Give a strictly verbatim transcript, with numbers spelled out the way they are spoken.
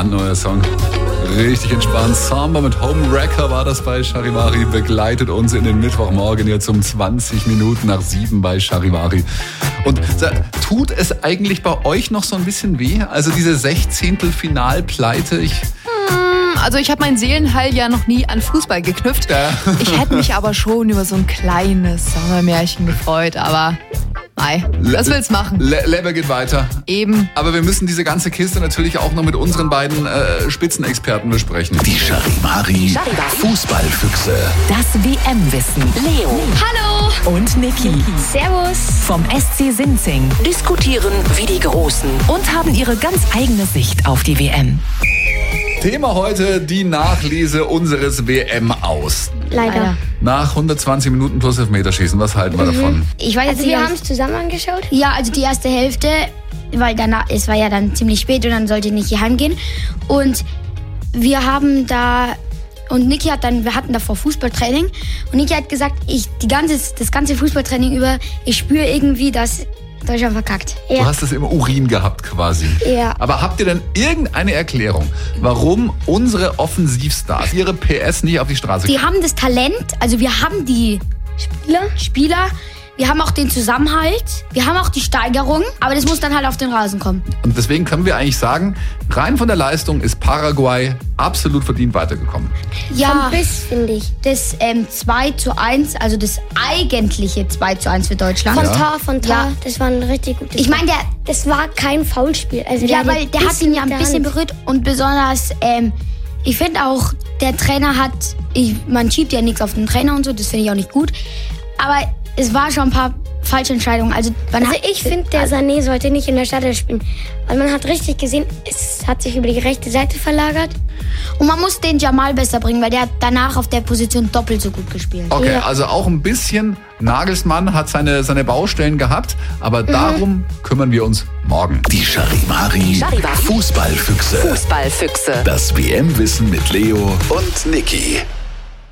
brandneuer Song. Richtig entspannt. Samba mit Homewrecker war das bei Charivari. Begleitet uns in den Mittwochmorgen jetzt um zwanzig Minuten nach sieben bei Charivari. Und tut es eigentlich bei euch noch so ein bisschen weh? Also diese Sechzehntelfinalpleite, ich... Also ich habe meinen Seelenheil ja noch nie an Fußball geknüpft. Ja. Ich hätte mich aber schon über so ein kleines Sommermärchen gefreut, aber mei, was will's machen? Le- Lebe geht weiter. Eben. Aber wir müssen diese ganze Kiste natürlich auch noch mit unseren beiden äh, Spitzenexperten besprechen. Die Charivari Fußballfüchse. Das W M-Wissen. Leo. Hallo. Und Niki. Servus. Vom S C Sinzing. Diskutieren wie die Großen. Und haben ihre ganz eigene Sicht auf die W M. Thema heute, die Nachlese unseres W M-Aus. Leider. Nach hundertzwanzig Minuten plus Elfmeterschießen, was halten wir davon? Ich weiß Also jetzt wir nicht, haben es zusammen angeschaut. ja, also die erste Hälfte, weil danach, es war ja dann ziemlich spät und dann sollte Niki heimgehen. Und wir haben da, und Niki hat dann, wir hatten davor Fußballtraining und Niki hat gesagt, ich die ganze, das ganze Fußballtraining über, ich spüre irgendwie, dass Deutschland verkackt. Du Ja. hast es im Urin gehabt quasi. Ja. Aber habt ihr denn irgendeine Erklärung, warum unsere Offensivstars ihre P S nicht auf die Straße Die haben das Talent, also wir haben die Spieler? Spieler, wir haben auch den Zusammenhalt, wir haben auch die Steigerung, aber das muss dann halt auf den Rasen kommen. Und deswegen können wir eigentlich sagen, rein von der Leistung ist Paraguay absolut verdient weitergekommen. Ja, Vom Biss, finde ich. das ähm, zwei zu eins, also das eigentliche zwei zu eins für Deutschland. Von Ja. Tar, von Tar. Ja. Das war ein richtig gutes Ich meine, der, Das war kein Foulspiel. Also ja, der weil der hat ihn ja ein mit der bisschen Hand. berührt und besonders, ähm, ich finde auch, der Trainer hat, ich, man schiebt ja nichts auf den Trainer und so, das finde ich auch nicht gut, aber es war schon ein paar falsche Entscheidungen. Also, man Also hat, ich finde, der Sané sollte nicht in der Startelf spielen. Weil man hat richtig gesehen, es hat sich über die rechte Seite verlagert. und man muss den Jamal besser bringen, weil der hat danach auf der Position doppelt so gut gespielt. Okay, Ja. also auch ein bisschen Nagelsmann hat seine, seine Baustellen gehabt, aber darum kümmern wir uns morgen. Die Charivari Charivari. Fußballfüchse. Fußballfüchse. Das W M-Wissen mit Leo und Niki.